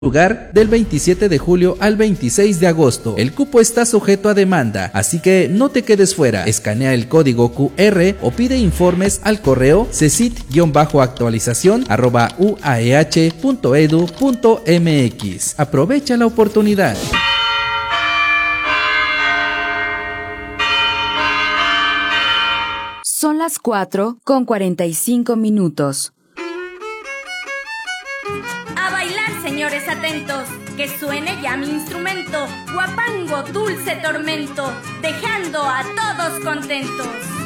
lugar del 27 de julio al 26 de agosto. El cupo está sujeto a demanda, así que no te quedes fuera. Escanea el código QR o pide informes al correo cesit-actualización@uaeh.edu.mx. Aprovecha la oportunidad. Son las 4:45. A bailar, señores atentos, que suene ya mi instrumento, guapango, dulce tormento, dejando a todos contentos.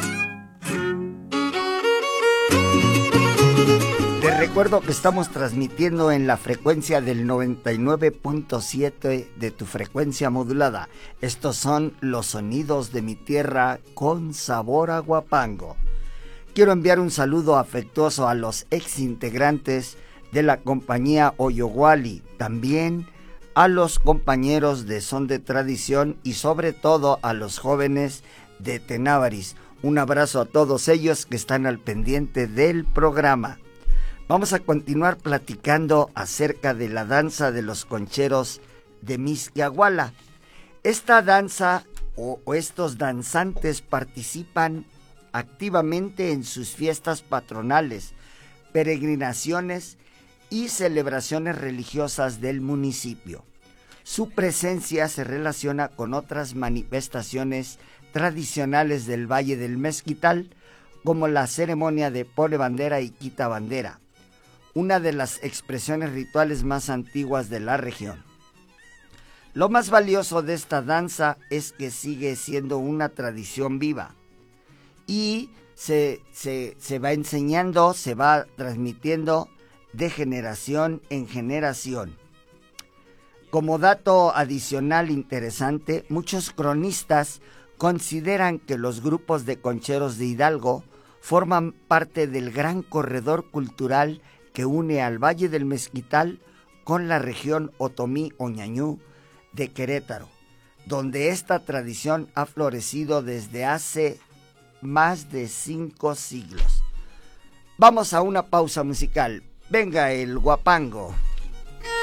Te recuerdo que estamos transmitiendo en la frecuencia del 99.7 de tu frecuencia modulada. Estos son los sonidos de mi tierra con sabor a guapango. Quiero enviar un saludo afectuoso a los ex integrantes de la compañía Oyoguali, también a los compañeros de Son de Tradición y sobre todo a los jóvenes de Tenávaris. Un abrazo a todos ellos que están al pendiente del programa. Vamos a continuar platicando acerca de la danza de los concheros de Mixquiahuala. Esta danza o estos danzantes participan activamente en sus fiestas patronales, peregrinaciones y celebraciones religiosas del municipio. Su presencia se relaciona con otras manifestaciones tradicionales del Valle del Mezquital, como la ceremonia de Pone Bandera y Quita Bandera, una de las expresiones rituales más antiguas de la región. Lo más valioso de esta danza es que sigue siendo una tradición viva y se va enseñando, se va transmitiendo de generación en generación. Como dato adicional interesante, muchos cronistas consideran que los grupos de concheros de Hidalgo forman parte del gran corredor cultural que une al Valle del Mezquital con la región Otomí-Oñañú de Querétaro, donde esta tradición ha florecido desde hace más de 5 siglos. Vamos a una pausa musical. Venga el guapango.